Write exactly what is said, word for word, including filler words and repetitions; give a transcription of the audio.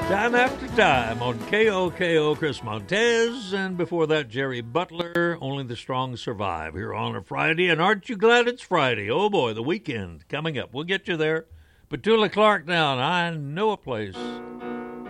Time after time on K O K O, Chris Montez, and before that, Jerry Butler. Only the strong survive here on a Friday. And aren't you glad it's Friday? Oh boy, the weekend coming up. We'll get you there. Petula Clark down. I know a place